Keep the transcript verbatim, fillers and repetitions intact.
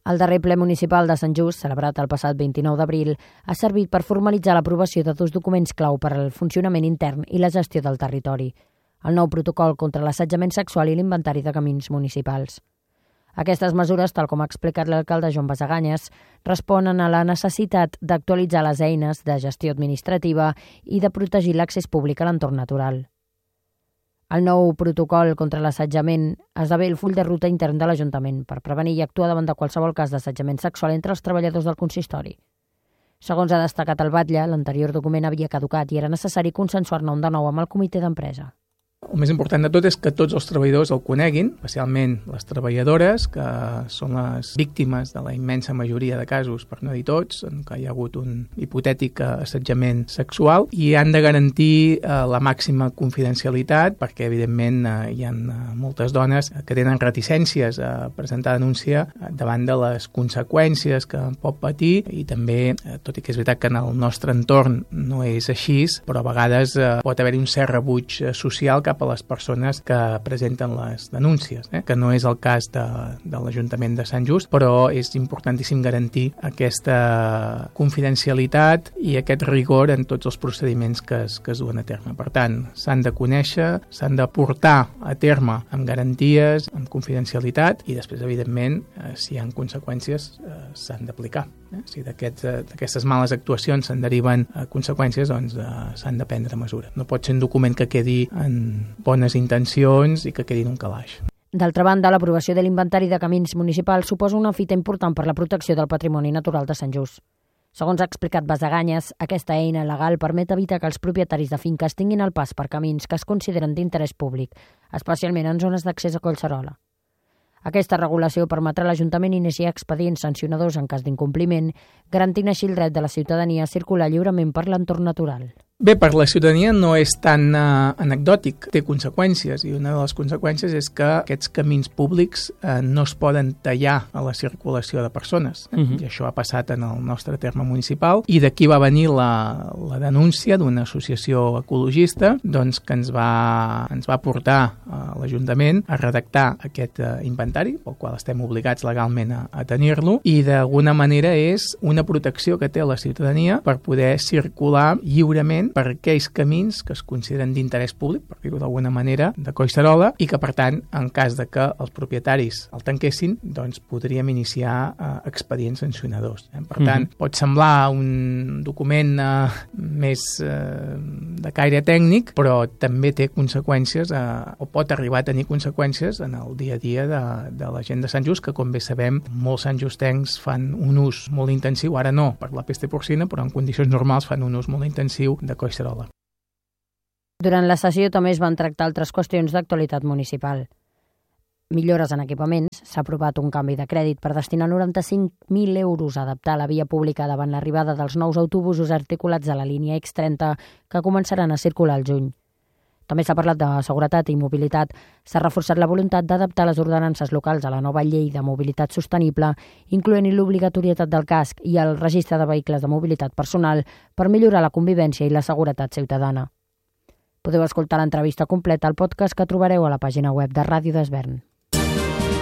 El darrer ple municipal de Sant Just, celebrat el passat vint-i-nou d'abril, ha servit per formalitzar l'aprovació de dos documents clau per al funcionament intern i la gestió del territori, el nou protocol contra l'assetjament sexual i l'inventari de camins municipals. Aquestes mesures, tal com ha explicat l'alcalde Joan Basaganyes, responen a la necessitat d'actualitzar les eines de gestió administrativa i de protegir l'accés públic a l'entorn natural. El nou protocol contra l'assetjament esdevé el full de ruta intern de l'Ajuntament per prevenir i actuar davant de qualsevol cas d'assetjament sexual entre els treballadors del consistori. Segons ha destacat el batlle, l'anterior document havia caducat i era necessari consensuar-ne un de nou amb el comitè d'empresa. El més important de tot és que tots els treballadors el coneguin, especialment les treballadores, que són les víctimes de la immensa majoria de casos, per no dir tots, en què hi ha hagut un hipotètic assetjament sexual, i han de garantir eh, la màxima confidencialitat, perquè evidentment eh, hi ha moltes dones que tenen reticències a presentar denúncia davant de les conseqüències que pot patir, i també, eh, tot i que és veritat que en el nostre entorn no és així, però a vegades eh, pot haver-hi un cert rebuig social cap a les persones que presenten les denúncies, eh? que no és el cas de, de l'Ajuntament de Sant Just, però és importantíssim garantir aquesta confidencialitat i aquest rigor en tots els procediments que es, que es duen a terme. Per tant, s'han de conèixer, s'han de portar a terme amb garanties, amb confidencialitat, i després, evidentment, eh, si hi ha conseqüències, eh, s'han d'aplicar. Eh? Si d'aquest, eh, d'aquestes males actuacions se'n deriven eh, conseqüències, doncs eh, s'han de prendre mesura. No pot ser un document que quedi en bones intencions i que quedi en un calaix. D'altra banda, l'aprovació de l'inventari de camins municipals suposa una fita important per la protecció del patrimoni natural de Sant Just. Segons ha explicat Basaganyes, aquesta eina legal permet evitar que els propietaris de finques tinguin el pas per camins que es consideren d'interès públic, especialment en zones d'accés a Collserola. Aquesta regulació permetrà a l'Ajuntament iniciar expedients sancionadors en cas d'incompliment, garantint així el dret de la ciutadania a circular lliurement per l'entorn natural. Bé, per la ciutadania no és tan uh, anecdòtic, té conseqüències, i una de les conseqüències és que aquests camins públics uh, no es poden tallar a la circulació de persones. Eh? Uh-huh. I això ha passat en el nostre terme municipal, i d'aquí va venir la, la denúncia d'una associació ecologista doncs, que ens va, ens va portar a l'Ajuntament a redactar aquest uh, inventari, pel qual estem obligats legalment a, a tenir-lo, i d'alguna manera és una protecció que té la ciutadania per poder circular lliurement per aquells camins que es consideren d'interès públic, per dir-ho d'alguna manera, de Collserola, i que, per tant, en cas de que els propietaris el tanquessin, doncs podríem iniciar eh, expedients sancionadors. Eh? Per tant, mm-hmm. pot semblar un document eh, més eh, de caire tècnic, però també té conseqüències, eh, o pot arribar a tenir conseqüències en el dia a dia de, de la gent de Sant Just, que, com bé sabem, molts santjustencs fan un ús molt intensiu, ara no, per la pesta porcina, però en condicions normals fan un ús molt intensiu de Collserola. Durant la sessió també es van tractar altres qüestions d'actualitat municipal. Millores en equipaments, s'ha aprovat un canvi de crèdit per destinar noranta-cinc mil euros a adaptar la via pública davant l'arribada dels nous autobusos articulats de la línia X trenta que començaran a circular al juny. També s'ha parlat de seguretat i mobilitat. S'ha reforçat la voluntat d'adaptar les ordenances locals a la nova llei de mobilitat sostenible, incloent-hi l'obligatorietat del casc i el registre de vehicles de mobilitat personal per millorar la convivència i la seguretat ciutadana. Podeu escoltar l'entrevista completa al podcast que trobareu a la pàgina web de Ràdio d'Esvern.